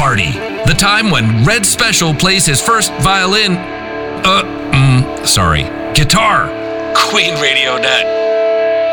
Party, the time when Red Special plays his first violin, guitar. QueenRadio.net.